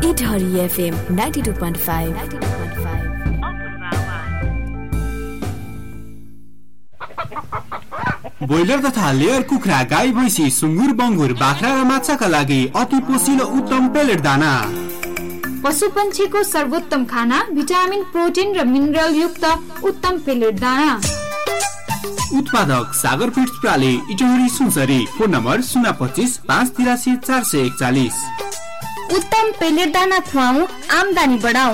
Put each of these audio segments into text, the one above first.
Itahari FM 92.5 broiler तथा layer कुखुरा, गाई, भैँसी, सुँगुर, बङ्गुर, बाख्रा र माछाका लागि अति पोसिलो उत्तम पेलेट दाना। पशुपन्छीको सर्वोत्तम खाना, भिटामिन, प्रोटिन र मिनरल युक्त उत्तम पेलेट दाना। उत्पादक सागर feeds प्राली, Itahari Sunsari. Phone number 025 583 441। उत्तम पेलेट दाना खुवाऊ, आमदानी बढाऊ।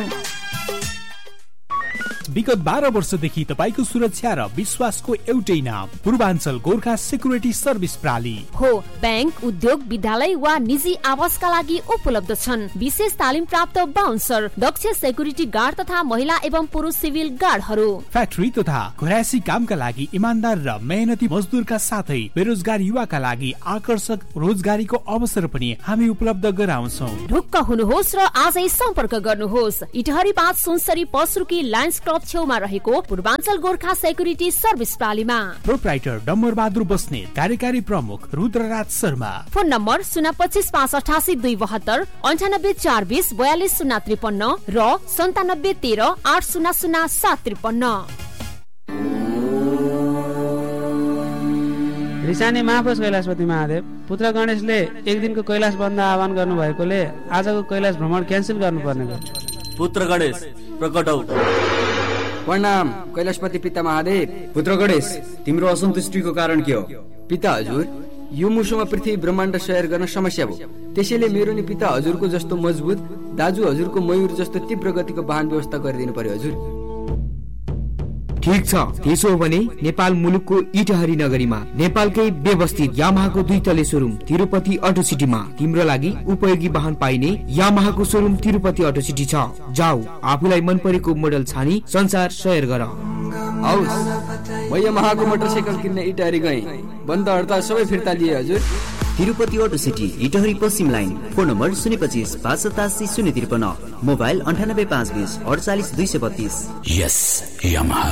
विगत 12 वर्षदेखि तपाईको सुरक्षा र विश्वासको एउटै नाम पूर्वाञ्चल गोर्खा सेक्युरिटी सर्भिस प्राली हो। बैंक, उद्योग, विद्यालय वा निजी आवासका लागि उपलब्ध छन्। विशेष तालिम प्राप्त बाउन्सर, दक्ष सेक्युरिटी गार्ड तथा महिला एवं पुरुष सिभिल गार्डहरू। फ्याक्ट्री तथा घरायसी कामका लागि इमानदार र मेहनती मजदुरका साथै बेरोजगार युवाका लागि आकर्षक रोजगारीको अवसर पनि हामी उपलब्ध गराउँछौ। ढुक्क हुनुहोस् र आजै सम्पर्क गर्नुहोस्। इटहरी 5 सुनसरी पसरुकी लायन्स क्लब छेउमा रहेको Purvanchal Gorkha security service प्रालीमा। Proprietor Dambar Bahadur Basnet, कार्यकारी प्रमुख रुद्रराज शर्मा। फोन नम्बर 025 588 272 98 420 42 053 र 97 13 800 753। रिसाने महापुरुष कैलाशपति महादेव पुत्र गणेशले एक दिनको कैलाश बन्द आह्वान गर्नु भएकोले आजको कैलाश भ्रमण क्यान्सल गर्नुपर्ने भयो। पुत्र गणेश प्रकट हौ। प्रणाम कैलाशपति पिता महादेव। पुत्र गणेश, तिम्रो असन्तुष्टिको कारण के हो? पिता हजुर, यो मुसोमा पृथ्वी ब्रह्माण्ड सैर गर्न समस्या भयो। त्यसैले मेरो नि पिता हजुरको जस्तो मजबुत, दाजु हजुरको मयूर जस्तो तीव्र गतिको वाहन व्यवस्था गरिदिनु पर्यो हजुर। ठीक छ, त्यसो हो भने नेपाल मुलुकको इटहरी नगरीमा नेपालकै व्यवस्थित यामाहाको 2 तले सोरुम तिरुपति अटो सिटीमा तिम्रो लागि उपयोगी वाहन पाइने यामाहाको सोरुम तिरुपति अटो सिटी छ। जाऊ, आफूलाई मन परेको मोडल छानी संसार सयर गर। हौस्, म यामाहाको मोटरसाइकल किन्न इटहरी गएँ। बन्द हडताल सबै फिर्ता लिए हजुर। तिरुपति अटो सिटी, इटहरी पश्चिम लाइन। Phone number 025 587 053, mobile 98 520 48 232। यस यामाहा।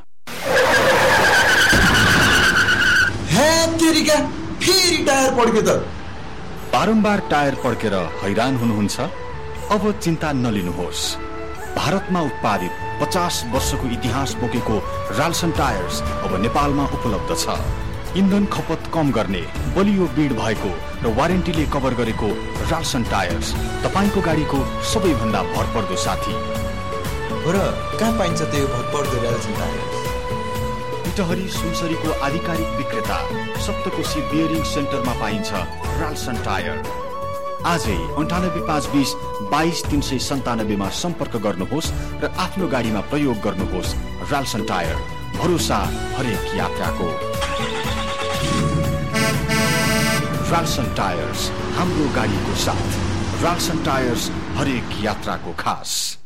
फेरि टायर पड्क्यो त। बारम्बार टायर पड्केर हैरान हुनुहुन्छ? अब चिन्ता नलिनुहोस्। भारतमा उत्पादित 50 वर्षको इतिहास बोकेको राल्सन टायर्स अब नेपालमा उपलब्ध छ। इन्धन खपत कम गर्ने, बलियो बिड भएको र वारेन्टीले कभर गरेको राल्सन टायर्स तपाईको गाडीको सबैभन्दा भरपर्दो साथी। र कहाँ पाइन्छ त्यो भरपर्दो राल्सन टायर्स? इटहरी सुनसरीको आधिकारिक विक्रेता सप्तकोशी बियरिङ सेन्टरमा पाइन्छ राल्सन टायर। आजै 98 520 22 397 मा सम्पर्क गर्नुहोस् र आफ्नो गाडीमा प्रयोग गर्नुहोस् राल्सन टायर। भरोसा हरेक यात्राको। राल्सन टायर्स, हाम्रो गाडीको साथ। राल्सन टायर्स, हरेक यात्राको खास।